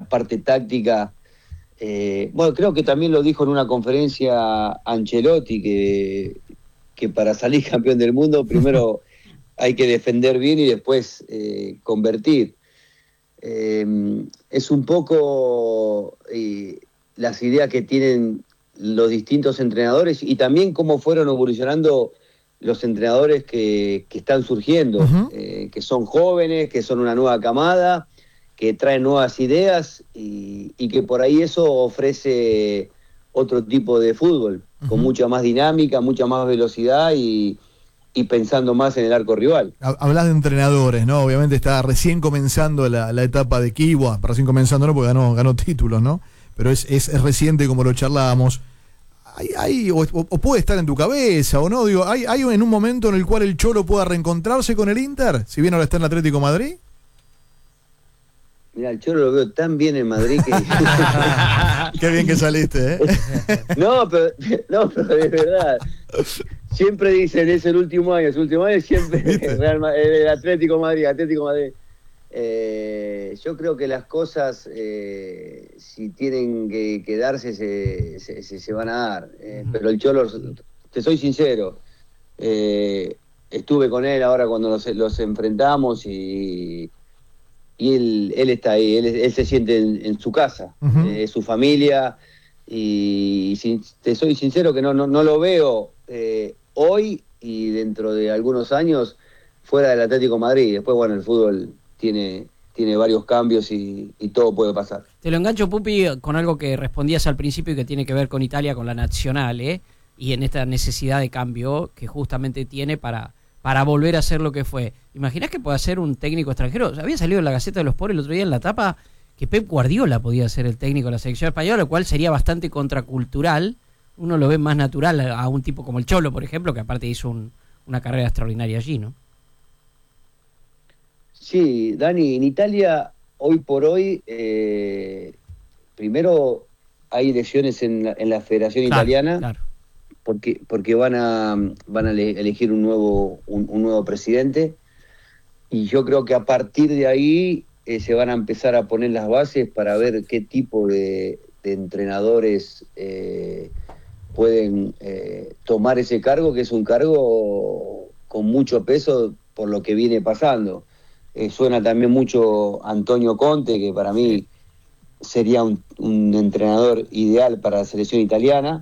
parte táctica. Bueno, creo que también lo dijo en una conferencia Ancelotti, que para salir campeón del mundo primero hay que defender bien y después convertir. Es un poco las ideas que tienen los distintos entrenadores y también cómo fueron evolucionando los entrenadores que están surgiendo, que son jóvenes, que son una nueva camada, que traen nuevas ideas y que por ahí eso ofrece otro tipo de fútbol, con mucha más dinámica, mucha más velocidad y pensando más en el arco rival. Hablas de entrenadores, ¿no? Obviamente está recién comenzando la etapa de Kiwa, recién comenzando, ¿no? Porque ganó títulos, ¿no? Pero es reciente como lo charlábamos. O puede estar en tu cabeza, o no, digo, ¿hay en un momento en el cual el Cholo pueda reencontrarse con el Inter, si bien ahora está en el Atlético de Madrid? Mirá, el Cholo lo veo tan bien en Madrid que... Qué bien que saliste, ¿eh? No, pero de verdad. Siempre dicen, es el último año siempre el Atlético de Madrid. Yo creo que las cosas, si tienen que darse, se van a dar. Pero el Cholo, te soy sincero, estuve con él ahora cuando los enfrentamos y él está ahí, él se siente en su casa, su familia, y te soy sincero que no lo veo hoy y dentro de algunos años fuera del Atlético de Madrid. Después, bueno, el fútbol tiene varios cambios y todo puede pasar. Te lo engancho, Pupi, con algo que respondías al principio y que tiene que ver con Italia, con la Nacional, y en esta necesidad de cambio que justamente tiene para volver a ser lo que fue. ¿Imaginás que pueda ser un técnico extranjero? Había salido en la Gaceta de los Sport el otro día en la tapa que Pep Guardiola podía ser el técnico de la selección española, lo cual sería bastante contracultural. Uno lo ve más natural a un tipo como el Cholo, por ejemplo, que aparte hizo una carrera extraordinaria allí, ¿no? Sí, Dani, en Italia, hoy por hoy, primero hay elecciones en la Federación Italiana, claro. Porque van a elegir un nuevo presidente, y yo creo que a partir de ahí se van a empezar a poner las bases para ver qué tipo de entrenadores pueden tomar ese cargo, que es un cargo con mucho peso por lo que viene pasando. Suena también mucho Antonio Conte, que para mí sería un entrenador ideal para la selección italiana.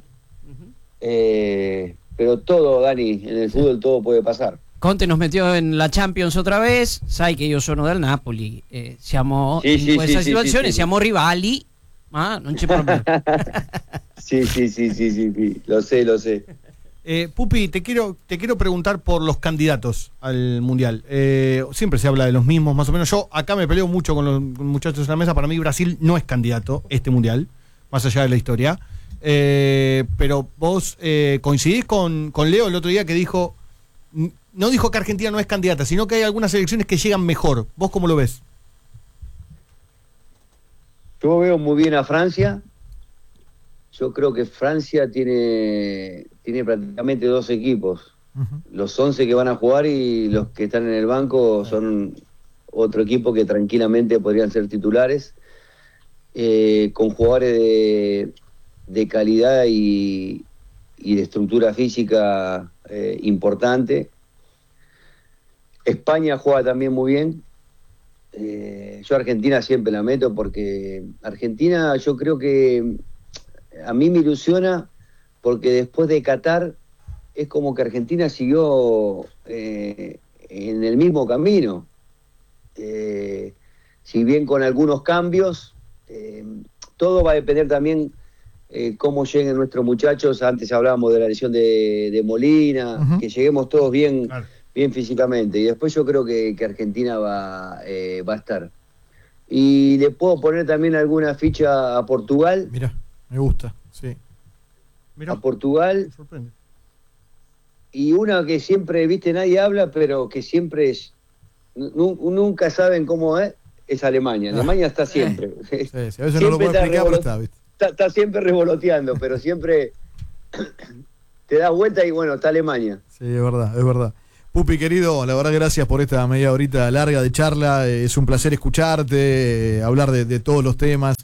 Pero todo, Dani, en el fútbol todo puede pasar. Conte nos metió en la Champions otra vez, sai che io sono del Napoli, siamo in questa situazione, siamo rivali, ma non c'è problema. Sí, lo sé. Pupi, te quiero preguntar por los candidatos al Mundial. Siempre se habla de los mismos, más o menos. Yo acá me peleo mucho con los muchachos en la mesa. Para mí Brasil no es candidato este Mundial, más allá de la historia. Pero vos coincidís con Leo el otro día, que dijo, no dijo que Argentina no es candidata, sino que hay algunas selecciones que llegan mejor. ¿Vos cómo lo ves? Yo veo muy bien a Francia. Yo creo que Francia tiene prácticamente dos equipos. Los 11 que van a jugar y los que están en el banco son otro equipo que tranquilamente podrían ser titulares, con jugadores de calidad y de estructura física importante. España juega también muy bien. Yo a Argentina siempre la meto, porque Argentina, yo creo que a mí me ilusiona, porque después de Qatar es como que Argentina siguió en el mismo camino, si bien con algunos cambios. Todo va a depender también cómo lleguen nuestros muchachos. Antes hablábamos de la lesión de Molina, que lleguemos todos bien, claro, bien físicamente, y después yo creo que Argentina va a estar. Y le puedo poner también alguna ficha a Portugal. Mira, me gusta, sí. Mirá, a Portugal. Me sorprende. Y una que siempre, viste, nadie habla, pero que siempre es, nunca saben cómo es Alemania. Alemania está siempre. Sí, a veces no lo puedo explicar, pero está, ¿viste? Está siempre revoloteando, pero siempre te das vuelta y bueno, está Alemania. Sí, es verdad. Pupi, querido, la verdad, gracias por esta media horita larga de charla. Es un placer escucharte, hablar de todos los temas.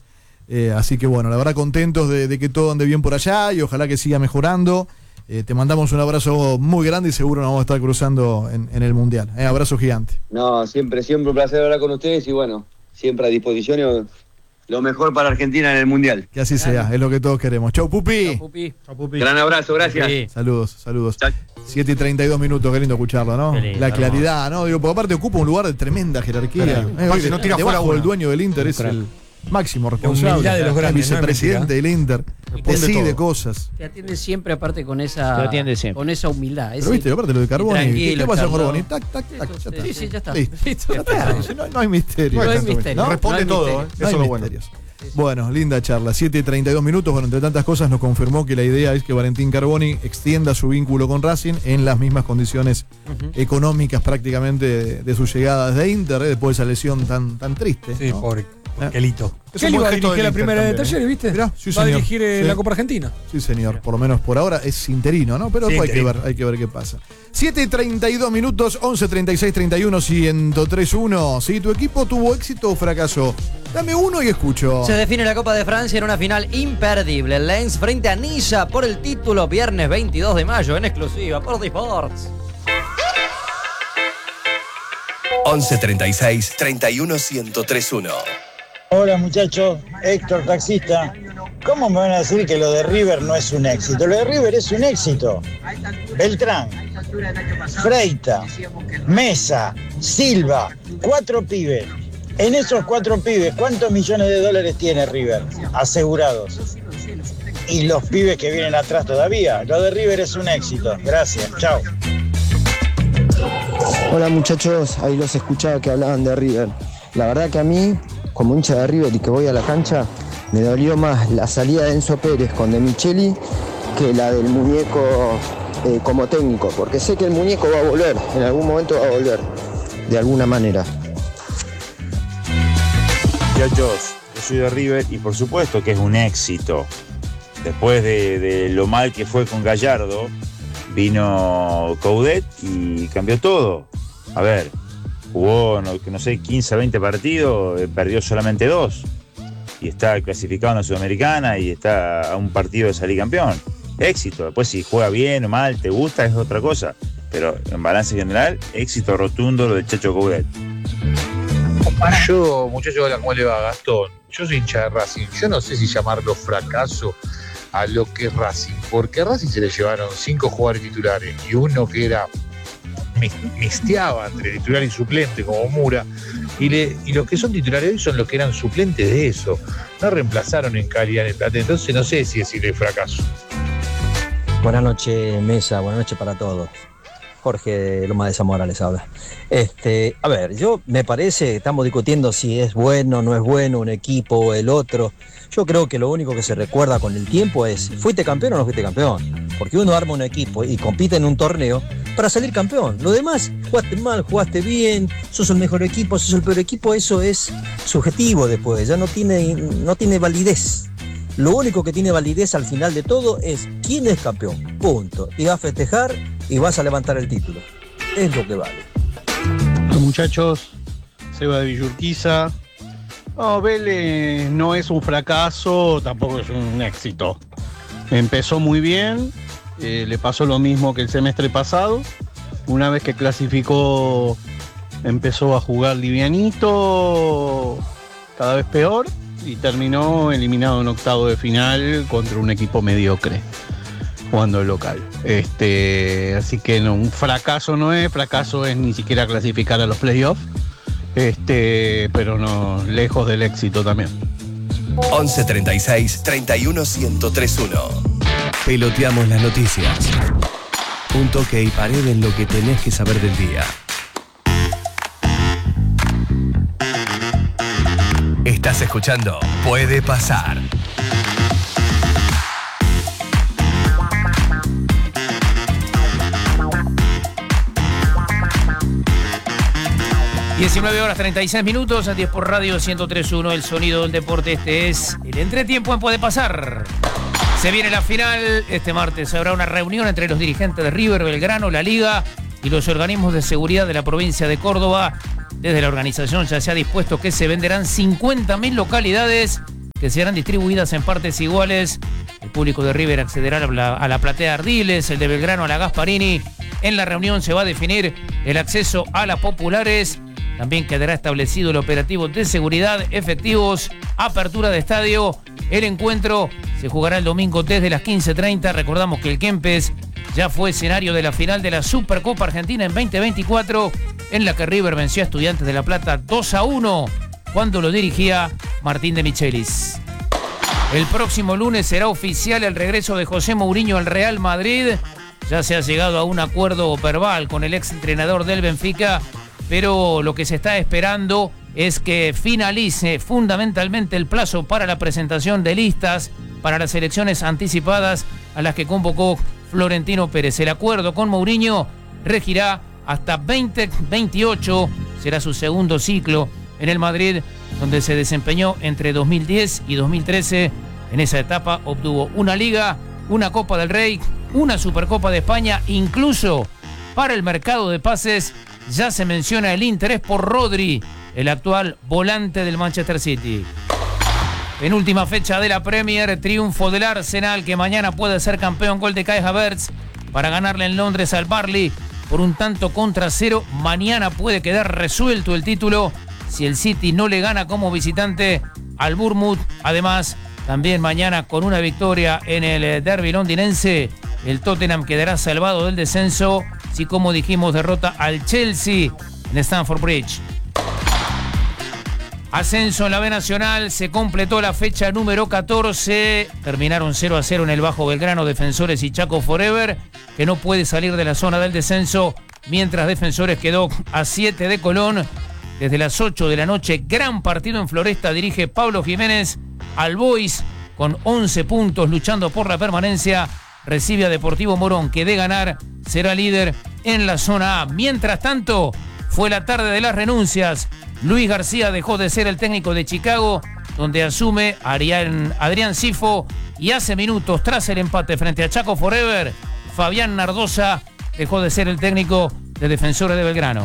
Así que bueno, la verdad contentos de que todo ande bien por allá y ojalá que siga mejorando. Te mandamos un abrazo muy grande y seguro nos vamos a estar cruzando en el Mundial. Abrazo gigante. No, siempre un placer hablar con ustedes y bueno, siempre a disposición y lo mejor para Argentina en el Mundial. Que así sea, es lo que todos queremos. Chau, Pupi. Chau, Pupi. Gran abrazo, gracias. Sí. Saludos. Chau. 7:32, qué lindo escucharlo, ¿no? Qué lindo, la claridad, ¿no? Digo, porque aparte ocupa un lugar de tremenda jerarquía. Si no tira fuera debajo uno. el dueño del Inter es el máximo responsable. humildad de los grandes, el vicepresidente del Inter. Decide cosas. Te atiende siempre aparte con Te esa atiende siempre. con esa humildad. Pero viste, aparte lo de Carboni. Tranquilo, ¿Qué pasa con Carlos. Carboni? Tac, tac, tac. Ya está. Sí, ya está. Listo. Listo. Ya está. No hay misterio. No hay misterio. ¿No? Responde No hay todo, misterio. Eso No hay es lo bueno. misterios. Bueno, linda charla. 7:32. Bueno, entre tantas cosas nos confirmó que la idea es que Valentín Carboni extienda su vínculo con Racing en las mismas condiciones económicas prácticamente de su llegada desde Inter, después de esa lesión tan triste. Sí, ¿no? pobre Kelito. Es Que un él iba buen a gesto dirigir del la primera Inter de también, Talleres, ¿viste? Mirá, sí, Va a señor. dirigir Sí. la Copa Argentina. Sí, señor, por lo menos por ahora es interino, ¿no? Pero Sí, después interino. hay que ver qué pasa. 7:32, 11:36-31, 103.1. Si tu equipo tuvo éxito o fracaso, dame uno y escucho. Se define la Copa de Francia en una final imperdible. Lens frente a Niza por el título viernes 22 de mayo en exclusiva por Disports. 11:36-31-103.1. Hola muchachos, Héctor taxista. ¿Cómo me van a decir que lo de River no es un éxito? Lo de River es un éxito. Beltrán, Freita, Mesa, Silva, 4 pibes. En esos 4 pibes, ¿cuántos millones de dólares tiene River asegurados? Y los pibes que vienen atrás todavía. Lo de River es un éxito. Gracias, chao. Hola muchachos, ahí los escuchaba que hablaban de River. La verdad que a mí, como hincha de River y que voy a la cancha, me dolió más la salida de Enzo Pérez con De Micheli que la del muñeco como técnico, porque sé que el muñeco va a volver, en algún momento va a volver, de alguna manera. Muchachos, yo soy de River y por supuesto que es un éxito. Después de lo mal que fue con Gallardo, vino Coudet y cambió todo. A ver, jugó, no sé, 15, 20 partidos, perdió solamente 2. Y está clasificado en la Sudamericana y está a un partido de salir campeón. Éxito. Después si juega bien o mal, te gusta, es otra cosa. Pero en balance general, éxito rotundo lo de Chacho Coudet. Yo, muchacho, hola, ¿cómo le va? Gastón. Yo soy hincha de Racing. Yo no sé si llamarlo fracaso a lo que es Racing, porque a Racing se le llevaron 5 jugadores titulares y uno que era misteaba entre titular y suplente como Mura, y los que son titulares hoy son los que eran suplentes de eso, no reemplazaron en calidad en el plantel, entonces no sé si decirle fracaso. Buenas noches, Mesa, buenas noches para todos. Jorge de Loma de Zamora les habla. A ver, me parece, estamos discutiendo si es bueno o no es bueno un equipo o el otro. Yo creo que lo único que se recuerda con el tiempo es, ¿fuiste campeón o no fuiste campeón? Porque uno arma un equipo y compite en un torneo para salir campeón. Lo demás, jugaste mal, jugaste bien, sos el mejor equipo, sos el peor equipo, eso es subjetivo después, ya no tiene validez. Lo único que tiene validez al final de todo es quién es campeón, punto. Y vas a festejar y vas a levantar el título. Es lo que vale. Hola muchachos, Seba de Villurquiza. No, Vélez no es un fracaso, tampoco es un éxito. Empezó muy bien, le pasó lo mismo que el semestre pasado. Una vez que clasificó, empezó a jugar livianito, cada vez peor, y terminó eliminado en octavo de final contra un equipo mediocre, jugando de local. Así que no, un fracaso no es, fracaso es ni siquiera clasificar a los playoffs. Pero no, lejos del éxito también. 11:36-31-103.1. Peloteamos las noticias. Un toque y pared en lo que tenés que saber del día. Estás escuchando Puede Pasar. Horas 19:36, a 10 por radio 103.1, el sonido del deporte. Este es el entretiempo en Puede Pasar. Se viene la final. Este martes habrá una reunión entre los dirigentes de River, Belgrano, la Liga y los organismos de seguridad de la provincia de Córdoba. Desde la organización ya se ha dispuesto que se venderán 50.000 localidades que serán distribuidas en partes iguales. El público de River accederá a la platea Ardiles, el de Belgrano a la Gasparini. En la reunión se va a definir el acceso a las populares. También quedará establecido el operativo de seguridad, efectivos, apertura de estadio. El encuentro se jugará el domingo desde las 15:30. Recordamos que el Kempes ya fue escenario de la final de la Supercopa Argentina en 2024, en la que River venció a Estudiantes de La Plata 2-1 cuando lo dirigía Martín de Michelis. El próximo lunes será oficial el regreso de José Mourinho al Real Madrid. Ya se ha llegado a un acuerdo verbal con el exentrenador del Benfica, pero lo que se está esperando es que finalice fundamentalmente el plazo para la presentación de listas para las elecciones anticipadas a las que convocó Florentino Pérez. El acuerdo con Mourinho regirá hasta 2028, será su segundo ciclo en el Madrid, donde se desempeñó entre 2010 y 2013. En esa etapa obtuvo una Liga, una Copa del Rey, una Supercopa de España. Incluso para el mercado de pases ya se menciona el interés por Rodri, el actual volante del Manchester City. Penúltima fecha de la Premier, triunfo del Arsenal, que mañana puede ser campeón. Gol de Kai Havertz para ganarle en Londres al Burnley por 1-0. Mañana puede quedar resuelto el título si el City no le gana como visitante al Bournemouth. Además, también mañana con una victoria en el derbi londinense, el Tottenham quedará salvado del descenso si, como dijimos, derrota al Chelsea en Stamford Bridge. Ascenso en la B Nacional, se completó la fecha número 14, terminaron 0-0 en el Bajo Belgrano, Defensores y Chaco Forever, que no puede salir de la zona del descenso, mientras Defensores quedó a 7 de Colón. Desde las 8 de la noche, gran partido en Floresta, dirige Pablo Jiménez. Al Boys, con 11 puntos, luchando por la permanencia, recibe a Deportivo Morón, que de ganar será líder en la zona A. Mientras tanto, fue la tarde de las renuncias. Luis García dejó de ser el técnico de Chicago, donde asume Adrián Sifo, y hace minutos, tras el empate frente a Chaco Forever, Fabián Nardosa dejó de ser el técnico de Defensores de Belgrano.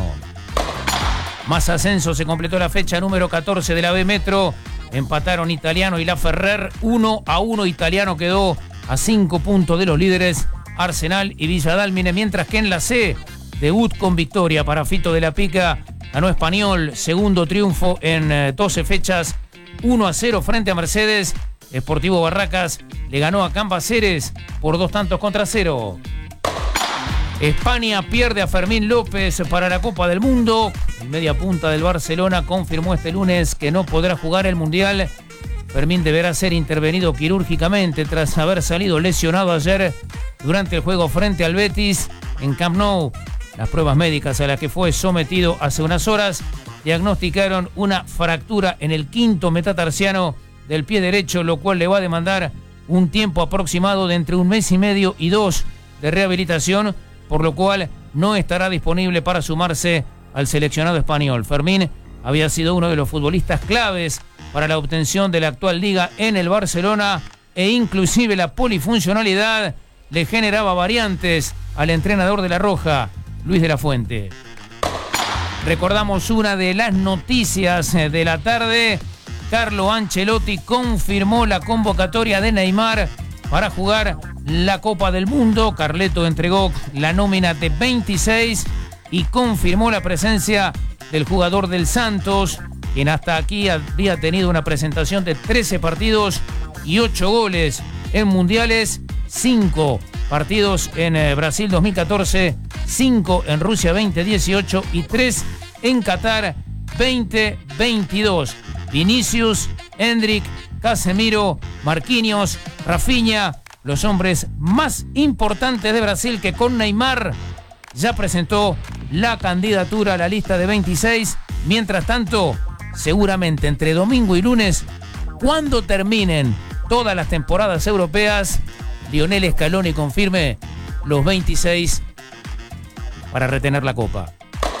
Más ascenso, se completó la fecha número 14 de la B Metro. Empataron Italiano y La Ferrer 1-1. Italiano quedó a 5 puntos de los líderes, Arsenal y Villa Dálmine, mientras que en la C, debut con victoria para Fito de la Pica. Ganó Español, segundo triunfo en 12 fechas, 1-0 frente a Mercedes. Sportivo Barracas le ganó a Cambaceres por 2-0. España pierde a Fermín López para la Copa del Mundo. El media punta del Barcelona confirmó este lunes que no podrá jugar el Mundial. Fermín deberá ser intervenido quirúrgicamente tras haber salido lesionado ayer durante el juego frente al Betis en Camp Nou. Las pruebas médicas a las que fue sometido hace unas horas diagnosticaron una fractura en el quinto metatarsiano del pie derecho, lo cual le va a demandar un tiempo aproximado de entre 1 mes y medio y 2 de rehabilitación, por lo cual no estará disponible para sumarse al seleccionado español. Fermín había sido uno de los futbolistas claves para la obtención de la actual liga en el Barcelona, e inclusive la polifuncionalidad le generaba variantes al entrenador de La Roja, Luis de la Fuente. Recordamos una de las noticias de la tarde. Carlo Ancelotti confirmó la convocatoria de Neymar para jugar la Copa del Mundo. Carleto entregó la nómina de 26 y confirmó la presencia del jugador del Santos, quien hasta aquí había tenido una presentación de 13 partidos y 8 goles en mundiales, 5 partidos en Brasil 2014, 5 en Rusia 2018 y 3 en Qatar 2022. Vinicius, Endrick, Casemiro, Marquinhos, Rafinha, los hombres más importantes de Brasil, que con Neymar ya presentó la candidatura a la lista de 26. Mientras tanto, seguramente entre domingo y lunes, cuando terminen todas las temporadas europeas, Lionel Scaloni confirme los 26 para retener la Copa.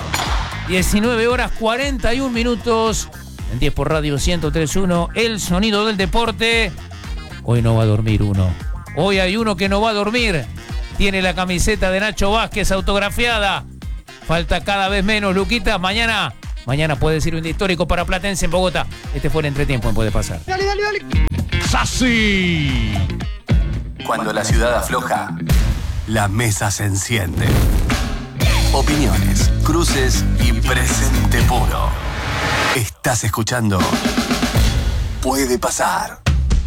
19:41. En 10 por Radio 103.1, el sonido del deporte. Hoy no va a dormir uno. Hoy hay uno que no va a dormir. Tiene la camiseta de Nacho Vázquez autografiada. Falta cada vez menos, Luquita. Mañana puede ser un día histórico para Platense en Bogotá. Este fue el entretiempo en Puede Pasar. Dale. es así. Cuando la ciudad afloja, la mesa se enciende. Opiniones, cruces y presente puro. Estás escuchando Puede Pasar.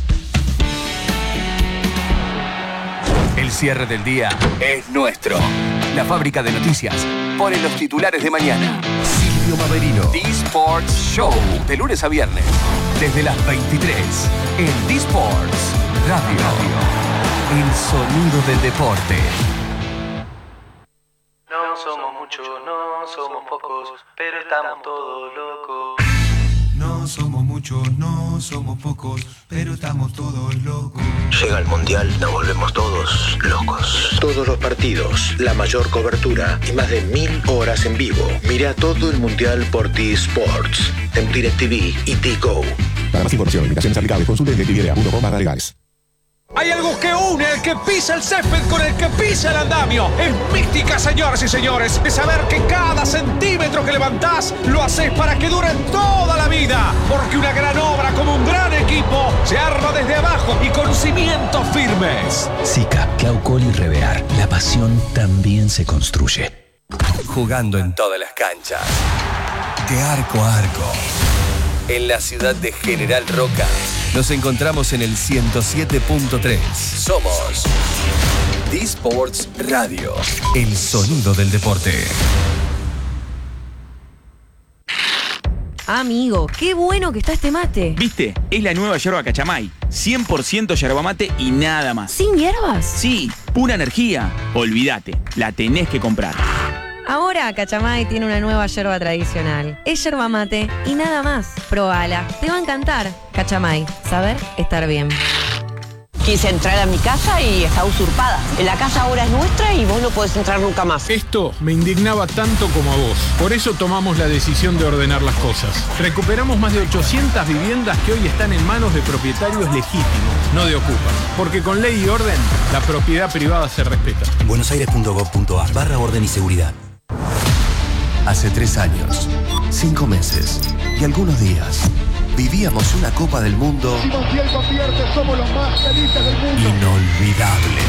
El cierre del día es nuestro. La fábrica de noticias pone los titulares de mañana. Silvio Maverino. D-Sports Show. De lunes a viernes. Desde las 23. En D-Sports Radio. El sonido del deporte. No somos muchos, no somos pocos, pero estamos todos locos. No somos muchos, no somos pocos, pero estamos todos locos. Llega el Mundial, nos volvemos todos locos. Todos los partidos, la mayor cobertura y más de 1000 horas en vivo. Mira todo el Mundial por T-Sports, en DirecTV y T-Go. Para más información, limitaciones aplicables, consulte en DirecTV.com/legales. Hay algo que une el que pisa el césped con el que pisa el andamio. Es mística, señoras y señores, de saber que cada centímetro que levantás lo haces para que dure toda la vida. Porque una gran obra como un gran equipo se arma desde abajo y con cimientos firmes. Sika, Claucol y Revear. La pasión también se construye. Jugando en todas las canchas. De arco a arco. En la ciudad de General Roca. Nos encontramos en el 107.3. Somos D-Sports Radio. El sonido del deporte. Amigo, qué bueno que está este mate. ¿Viste? Es la nueva yerba Cachamay. 100% yerba mate y nada más. ¿Sin hierbas? Sí, pura energía. Olvídate, la tenés que comprar. Ahora Cachamay tiene una nueva yerba tradicional. Es yerba mate y nada más. Probala, te va a encantar. Cachamay, saber estar bien. Quise entrar a mi casa y está usurpada. La casa ahora es nuestra y vos no podés entrar nunca más. Esto me indignaba tanto como a vos. Por eso tomamos la decisión de ordenar las cosas. Recuperamos más de 800 viviendas que hoy están en manos de propietarios legítimos, no de ocupas. Porque con ley y orden, la propiedad privada se respeta. buenosaires.gov.ar/orden y seguridad. Hace 3 años, 5 meses y algunos días, vivíamos una Copa del Mundo Somos los más felices del mundo. inolvidable.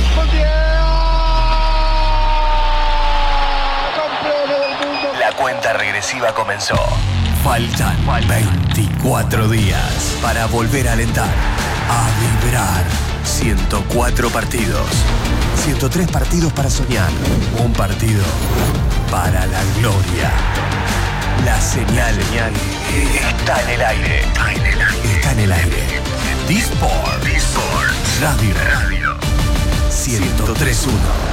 ¡Campeones del mundo! La cuenta regresiva comenzó. Faltan 24 días para volver a alentar, a vibrar. 104 partidos, 103 partidos para soñar, un partido para la gloria. La señal está en el aire. Está en el aire. D-Sports Radio. 103.1.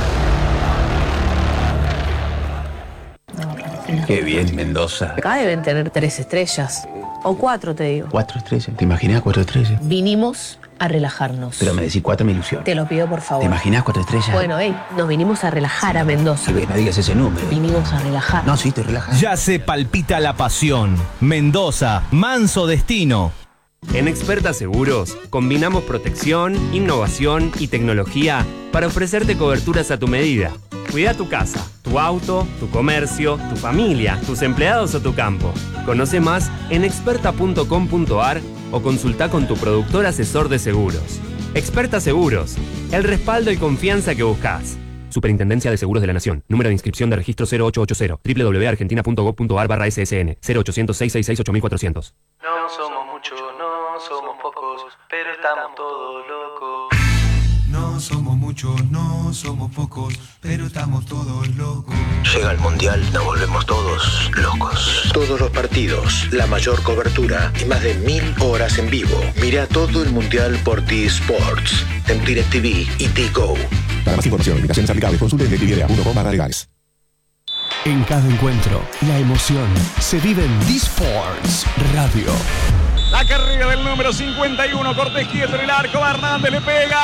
Qué bien, Mendoza. Acá deben tener 3 estrellas. O 4, te digo. 4 estrellas. ¿Te imaginas 4 estrellas? Vinimos a relajarnos. Pero me decís 4, me ilusión. Te lo pido, por favor. ¿Te imaginas 4 estrellas? Bueno, nos vinimos a relajar a Mendoza. No digas ese número. Vinimos a relajar. No, sí, te relajas. Ya se palpita la pasión. Mendoza, manso destino. En Experta Seguros combinamos protección, innovación y tecnología para ofrecerte coberturas a tu medida. Cuida tu casa, tu auto, tu comercio, tu familia, tus empleados o tu campo. Conoce más en experta.com.ar o consulta con tu productor asesor de seguros. Experta Seguros, el respaldo y confianza que buscas. Superintendencia de Seguros de la Nación. Número de inscripción de registro 0880. www.argentina.gov.ar/ssn 0800-666-8400. No somos muchos, no somos pocos, pero estamos todos locos. No somos muchos, no somos pocos, pero estamos todos locos. Llega el Mundial, nos volvemos todos locos. Todos los partidos, la mayor cobertura y más de 1000 horas en vivo. Mira todo el Mundial por T-Sports, en DirecTV y T-Go. Para más información, limitaciones aplicables, consulte en DirecTV.com/legales. En cada encuentro, la emoción se vive en D-Sports Radio. La carrera del número 51, Cortés quieto en el arco, Hernández le pega.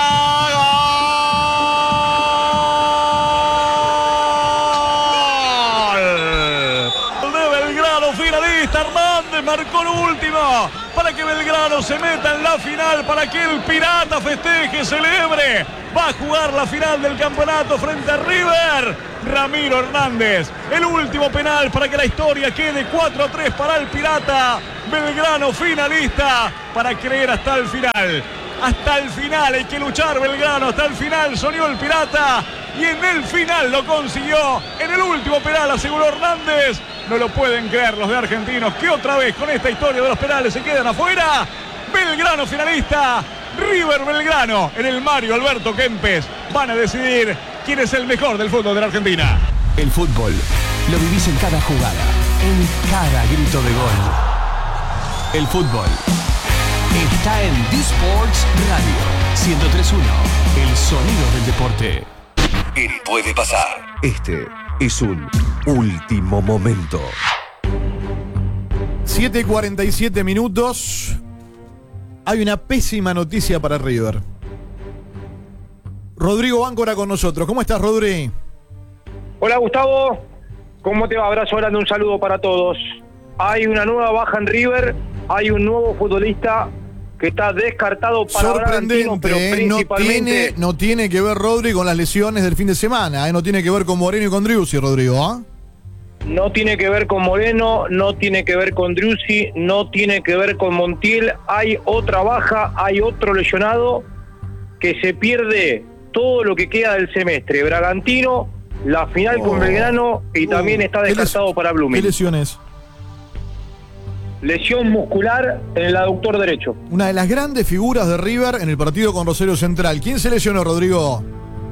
¡Gol! De Belgrano, finalista, Hernández marcó el último. para que Belgrano se meta en la final, para que el Pirata festeje, celebre. Va a jugar la final del campeonato frente a River. Ramiro Hernández, el último penal para que la historia quede 4-3 para el Pirata. Belgrano finalista para creer hasta el final. Hasta el final hay que luchar Belgrano, hasta el final soñó el Pirata y en el final lo consiguió. En el último penal aseguró Hernández. No lo pueden creer los de Argentinos que otra vez con esta historia de los penales se quedan afuera. Belgrano finalista, River Belgrano en el Mario Alberto Kempes. Van a decidir quién es el mejor del fútbol de la Argentina. El fútbol lo vivís en cada jugada, en cada grito de gol. El fútbol está en D-Sports Radio 103.1, el sonido del deporte. Él puede pasar. Este es un último momento. 7:47 minutos. Hay una pésima noticia para River. Rodrigo Báncora con nosotros. ¿Cómo estás, Rodri? Hola, Gustavo. ¿Cómo te va? Abrazo grande, un saludo para todos. Hay una nueva baja en River. Hay un nuevo futbolista que está descartado para Bragantino, pero principalmente... No tiene que ver, Rodri, con las lesiones del fin de semana. No tiene que ver con Moreno y con Driussi, Rodrigo. No tiene que ver con Moreno, no tiene que ver con Driussi, no tiene que ver con Montiel. Hay otra baja, hay otro lesionado que se pierde todo lo que queda del semestre. Bragantino, la final con Belgrano y también está descartado para Blooming. ¿Qué lesiones? Lesión muscular en el aductor derecho. Una de las grandes figuras de River en el partido con Rosario Central. ¿Quién se lesionó, Rodrigo?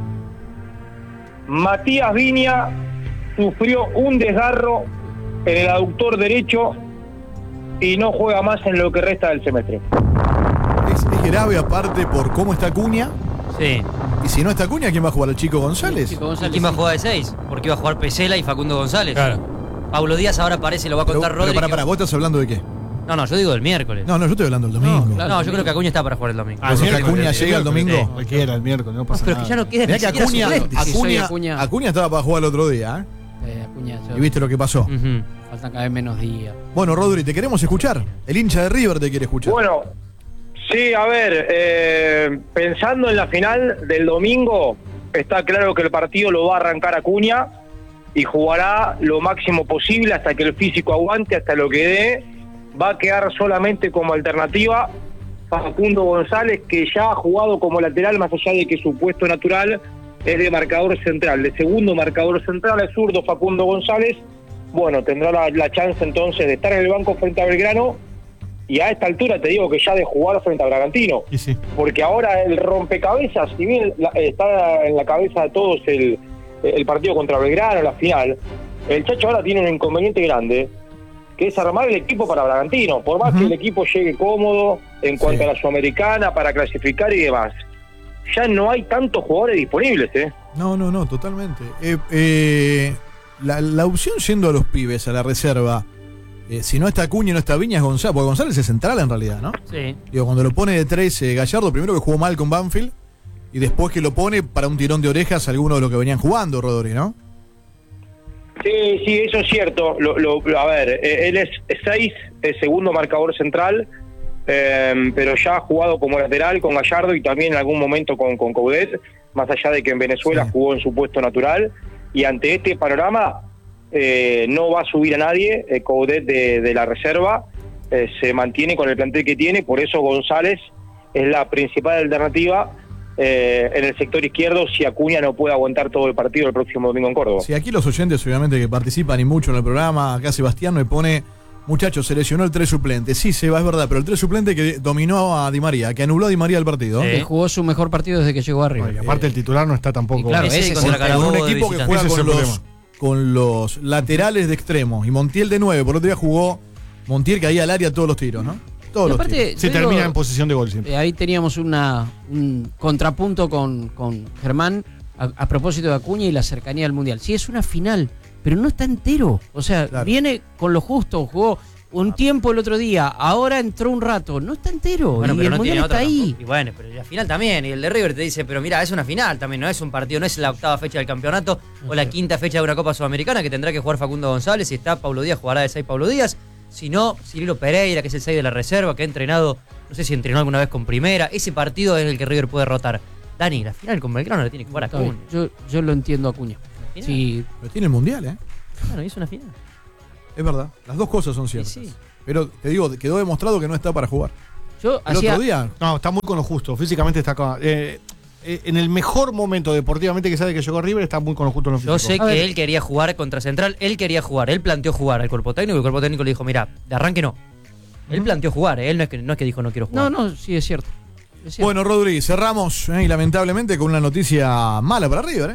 Matías Viña sufrió un desgarro en el aductor derecho y no juega más en lo que resta del semestre. Es grave aparte por cómo está Acuña. Sí. Y si no está Acuña, ¿quién va a jugar? ¿El Chico González? ¿Y quién va a jugar de 6? Porque iba a jugar Pesela y Facundo González. Claro. Paulo Díaz ahora parece, lo va a contar Rodri. Pero para, ¿vos estás hablando de qué? No, yo digo del miércoles. No, yo estoy hablando del domingo. No, claro, yo creo que Acuña está para jugar el domingo. ¿Pero si Acuña llega el domingo? Cualquiera, el miércoles, no pasa nada. Pero que ya no queda ni siquiera Acuña, Acuña estaba para jugar el otro día, ¿Y viste lo que pasó? Faltan cada vez menos días. Bueno, Rodri, te queremos escuchar. El hincha de River te quiere escuchar. Bueno, sí, a ver, pensando en la final del domingo, está claro que el partido lo va a arrancar Acuña y jugará lo máximo posible hasta que el físico aguante, hasta lo que dé. Va a quedar solamente como alternativa Facundo González, que ya ha jugado como lateral, más allá de que su puesto natural es de marcador central. De segundo marcador central es zurdo Facundo González. Bueno, tendrá la chance entonces de estar en el banco frente a Belgrano y a esta altura te digo que ya de jugar frente a Bragantino. Sí. Porque ahora el rompecabezas, si bien está en la cabeza de todos el partido contra Belgrano, la final, el Chacho ahora tiene un inconveniente grande, que es armar el equipo para Bragantino, por más que el equipo llegue cómodo en cuanto a la Sudamericana, para clasificar y demás. Ya no hay tantos jugadores disponibles, No, totalmente. La opción yendo a los pibes, a la reserva, si no está Acuña y no está Viña, es González, porque González es central en realidad, ¿no? Sí. Digo, cuando lo pone de 3 Gallardo, primero que jugó mal con Banfield, y después que lo pone para un tirón de orejas a alguno de los que venían jugando, Rodri, ¿no? Sí, eso es cierto. A ver, él es 6, segundo marcador central, pero ya ha jugado como lateral con Gallardo y también en algún momento con Coudet, más allá de que en Venezuela jugó en su puesto natural. Y ante este panorama no va a subir a nadie. Coudet de la reserva se mantiene con el plantel que tiene, por eso González es la principal alternativa en el sector izquierdo si Acuña no puede aguantar todo el partido el próximo domingo en Córdoba. Sí, aquí los oyentes obviamente que participan y mucho en el programa, acá Sebastián me pone, muchachos, se lesionó el 3 suplente. Sí, Seba, es verdad, pero el 3 suplente que dominó a Di María, que anuló a Di María el partido. Que jugó su mejor partido desde que llegó arriba. Y aparte el titular no está tampoco. Claro, ese con un equipo que juega con los laterales de extremo y Montiel de 9, por otro día jugó Montiel que ahí al área todos los tiros, ¿no? Todos los tiros. Se termina en posición de gol siempre. Ahí teníamos un contrapunto con Germán a propósito de Acuña y la cercanía al Mundial. Sí, es una final, pero no está entero. O sea, viene con lo justo, jugó un tiempo el otro día, ahora entró un rato, no está entero. Bueno, y pero el no Mundial tiene está ahí. Tampoco. Y bueno, pero la final también. Y el de River te dice, pero mira, es una final también, no es un partido, no es la octava fecha del campeonato o la quinta fecha de una Copa Sudamericana que tendrá que jugar Facundo González. Si está Paulo Díaz, jugará de 6 Paulo Díaz. Si no, Cirilo Pereira, que es el 6 de la reserva, que ha entrenado, no sé si entrenó alguna vez con primera. Ese partido es el que River puede rotar. Dani, la final con Belgrano la tiene que jugar Acuña. Yo lo entiendo a Acuña. Sí. Pero tiene el Mundial, ¿eh? Bueno, hizo una final. Es verdad. Las dos cosas son ciertas. Sí. Pero te digo, quedó demostrado que no está para jugar. El otro día. No, está muy con lo justo. Físicamente está acá. En el mejor momento deportivamente que sabe que llegó River, está muy con lo justo en lo físico. Yo sé que él quería jugar contra Central, él quería jugar, él planteó jugar al cuerpo técnico y el cuerpo técnico le dijo, mira, de arranque no. Él planteó jugar, él no es que dijo no quiero jugar. No, sí, es cierto. Bueno, Rodri, cerramos y lamentablemente con una noticia mala para River,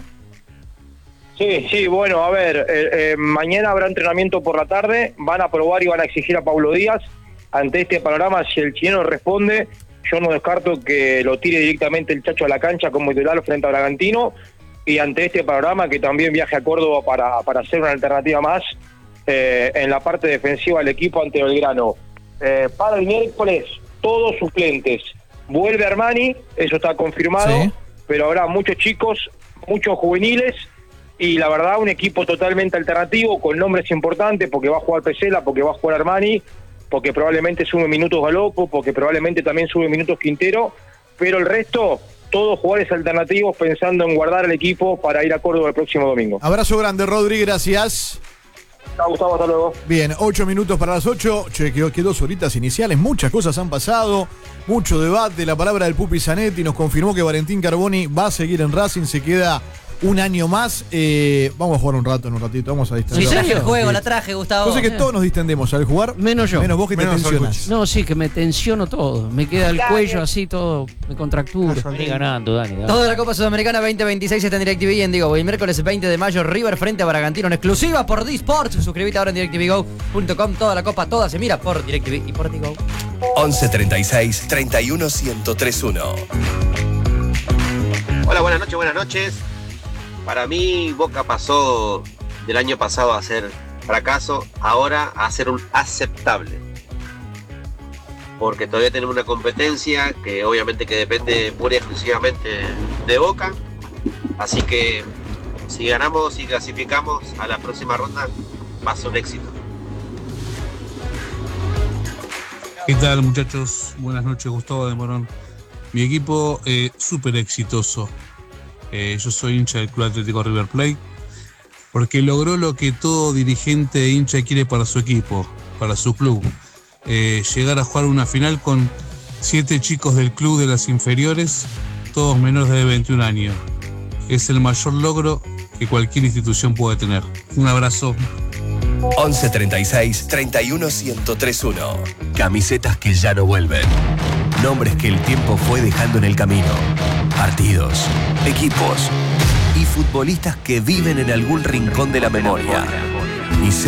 Sí, bueno, a ver, mañana habrá entrenamiento por la tarde, van a probar y van a exigir a Paulo Díaz. Ante este panorama, si el chileno responde, yo no descarto que lo tire directamente el Chacho a la cancha como titular frente a Bragantino, y ante este panorama que también viaje a Córdoba para hacer una alternativa más en la parte defensiva del equipo ante Belgrano. Para el miércoles, todos suplentes. Vuelve Armani, eso está confirmado, sí. Pero habrá muchos chicos, muchos juveniles, y la verdad un equipo totalmente alternativo, con nombres importantes, porque va a jugar Pesela, porque va a jugar Armani, porque probablemente sube minutos Galopo, porque probablemente también sube minutos Quintero, pero el resto, todos jugadores alternativos pensando en guardar al equipo para ir a Córdoba el próximo domingo. Abrazo grande, Rodri, gracias. Chao, Gustavo, hasta luego. Bien, 8 minutos para las 8. Quedó 2 horitas iniciales, muchas cosas han pasado, mucho debate. La palabra del Pupi Zanetti nos confirmó que Valentín Carboni va a seguir en Racing, se queda un año más. Vamos a jugar un ratito, vamos a distendernos. Sí, traje el juego, la traje, Gustavo. Yo sé que todos nos distendemos al jugar. Menos yo. Menos vos que te tensionas. No, sí, que me tensiono todo. Me queda el cuello así todo, me contractura. Vení ganando, Dani. Toda la Copa Sudamericana 2026 está en DirecTV y en Digo. El miércoles 20 de mayo, River frente a Bragantino en exclusiva por D-Sports. Suscríbete ahora en DirecTVGo.com. Toda la Copa, toda se mira por DirecTV y por Digo. 11 36 31 1031. Hola, buenas noches. Para mí, Boca pasó del año pasado a ser fracaso, ahora a ser un aceptable. Porque todavía tenemos una competencia que obviamente que depende pura y exclusivamente de Boca. Así que si ganamos y clasificamos a la próxima ronda, va a ser un éxito. ¿Qué tal, muchachos? Buenas noches, Gustavo de Morón. Mi equipo súper exitoso. Yo soy hincha del Club Atlético River Plate porque logró lo que todo dirigente e hincha quiere para su equipo, para su club. Llegar a jugar una final con 7 chicos del club de las inferiores, todos menores de 21 años. Es el mayor logro que cualquier institución puede tener. Un abrazo. 11 36 31 1031. Camisetas que ya no vuelven. Nombres que el tiempo fue dejando en el camino. Partidos, equipos y futbolistas que viven en algún rincón de la memoria.